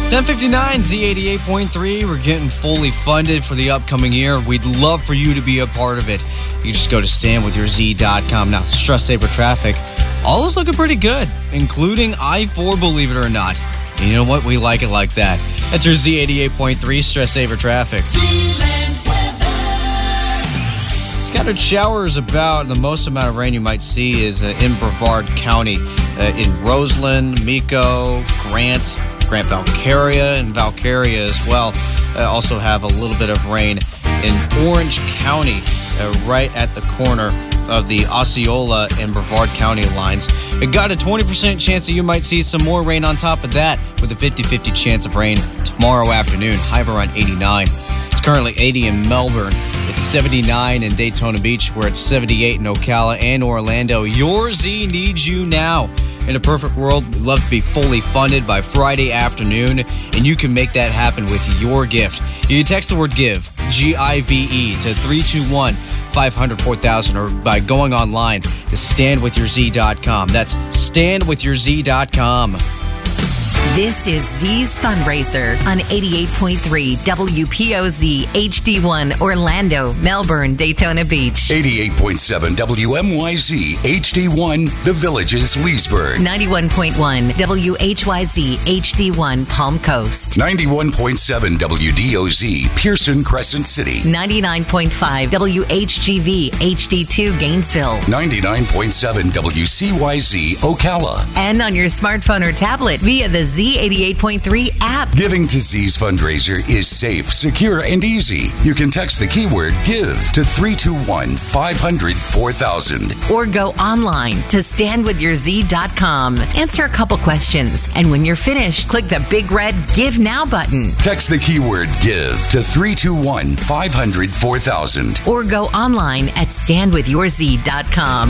1059 Z88.3. We're getting fully funded for the upcoming year. We'd love for you to be a part of it. You just go to standwithyourz.com. Now, stress saver traffic, all is looking pretty good, including I-4, believe it or not. And you know what? We like it like that. That's your Z88.3 stress saver traffic. Scattered showers about. The most amount of rain you might see is in Brevard County, in Roseland, Mico, Grant Valcaria, and Valcaria as well. Also have a little bit of rain in Orange County, right at the corner of the Osceola and Brevard County lines. It got a 20% chance that you might see some more rain on top of that, with a 50-50 chance of rain tomorrow afternoon. High of around 89. It's currently 80 in Melbourne. It's 79 in Daytona Beach, where it's 78 in Ocala and Orlando. Your Z needs you now. In a perfect world, we'd love to be fully funded by Friday afternoon, and you can make that happen with your gift. You can text the word GIVE, G-I-V-E, to 321-500-4000, or by going online to standwithyourz.com. That's standwithyourz.com. This is Z's Fundraiser on 88.3 WPOZ HD1 Orlando, Melbourne, Daytona Beach. 88.7 WMYZ HD1 The Villages, Leesburg. 91.1 WHYZ HD1 Palm Coast. 91.7 WDOZ Pearson Crescent City. 99.5 WHGV HD2 Gainesville. 99.7 WCYZ Ocala. And on your smartphone or tablet via the Z88.3 app. Giving to Z's Fundraiser is safe, secure, and easy. You can text the keyword GIVE to 321-500-4000. Or go online to standwithyourz.com. Answer a couple questions. And when you're finished, click the big red Give Now button. Text the keyword GIVE to 321-500-4000. Or go online at standwithyourz.com.